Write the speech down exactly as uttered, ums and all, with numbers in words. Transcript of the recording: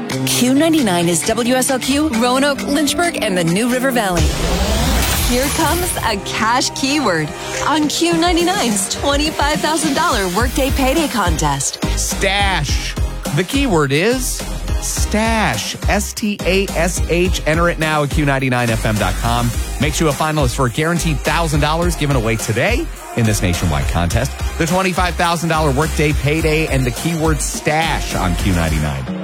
Q ninety-nine is W S L Q, Roanoke, Lynchburg, and the New River Valley. Here comes a cash keyword on Q ninety-nine's twenty-five thousand dollars Workday Payday Contest. Stash. The keyword is stash. S T A S H. Enter it now at Q ninety-nine F M dot com. Makes you a finalist for a guaranteed one thousand dollars given away today in this nationwide contest. The twenty-five thousand dollars Workday Payday and the keyword stash on Q ninety-nine.